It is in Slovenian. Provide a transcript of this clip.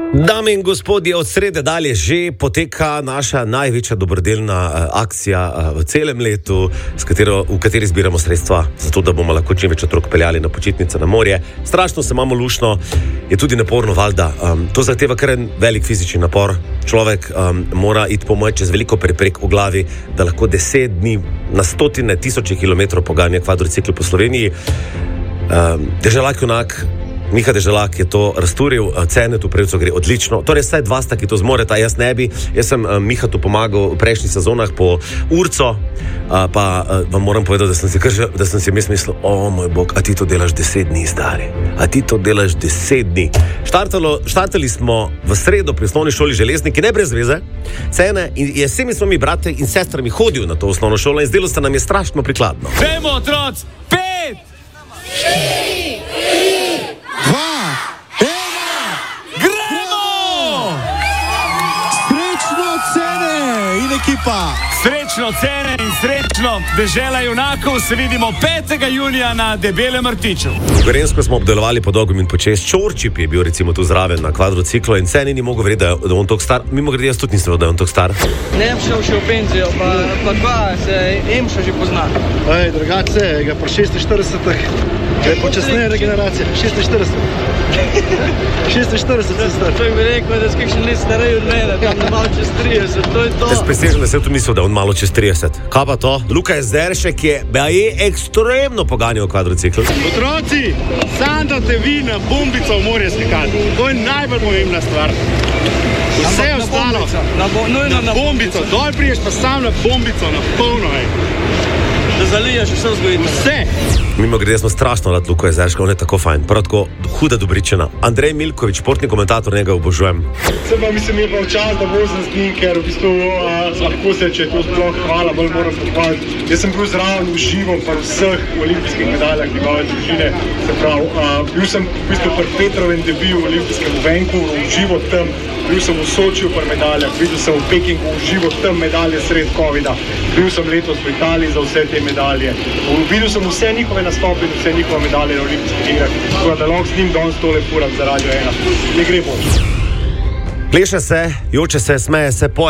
Dame in gospodje, od srede dalje že poteka naša največja dobrodelna akcija v celem letu, v kateri zbiramo sredstva, zato da bomo lahko čim več otrok peljali na počitnice na morje. Strašno se imamo lušno, je tudi naporno, valjda. To zahteva kar en velik fizični napor. Človek mora iti po moje čez veliko preprek v glavi, da lahko 10 dni na stotine, tisoče kilometrov poganja kvadrocikl po Sloveniji. Deželak junak Miha Deželak je to razturil, Cenetu Prevcu gre odlično. Torej, vsaj dva sta, ki to zmoreta, jaz ne bi. Jaz sem Mihatu pomagal v prejšnjih sezonah po urco, pa vam moram povedati, da sem si mislil, o moj bog, a ti to delaš 10 dni, stari. A ti to delaš 10 dni. Štartali smo v sredo pri osnovni šoli Železniki, ne brez veze. Cene in jesemi smo mi brate in sestrami hodil na to osnovno šolo in zdelo se nam je strašno prikladno. Dajmo, otroci! 5, 4, 3, 2, 1, gremo! Srečno Cene in ekipa! Srečno Cene in srečno Dežela junakov, se vidimo 5. junija na Debelem rtiču. V Gorenjsko smo obdelovali po dolgem in počez. Čorčip je bil recimo tu zraven na kvadrociklu in Ceni ni mogel verjeti, da je on tok star. Mimogrede, jaz tudi nisem vedel, da je on tok star. Ne bi šel še v penzijo, pa dva se Emša že pozna. Drugače, ga po 46-ih je počasneje regeneracija. 46. 46 se star. To bi rekel, da si kakšen let starej od mene, tam malo čez 30, to je to. Jaz presežem, da sem tu mislil, da on malo čez 30. Kaj pa to? Luka Jezeršek je ekstremno poganjal kvadrocikl. Otroci, sandate vi na bombico v morje skakati. To je najbolj pomembna stvar. Vse ostalo. Na bombico. Dol priješ pa sam na bombico, na polno. Da zaliješ vse vzgojitev. Vse. Mimogrede, smo strašno rad Luka Jezerška, on je tako fajn. Prav tako huda dobričina. Andrej Milković, športni komentator, njega obožujem. Se pa mislim, je pa včas, da vozim z njim, ker v bistvu lahko se, če je to sploh hvala, bolj moram pohvaliti. Jaz sem bil zraven v živo pa vseh olimpijskih medaljah njegove družine. Se pravi, bil sem v bistvu pri Petrovem debiju v olimpijskem v Vancouveru, v živo tam. Bil sem v Sočiju pri medaljah, videl sem v Pekingu v živo tam medalje sred covida. Bil sem letos v Italiji za vse te medalje. Videl sem vse njihove nastope in vse njihove medalje na olimpijskih igrah. Tako da lahko z njim danes tole furam za Radio 1. Ne gre bolj. Pleše se, joče se, smeje se, poje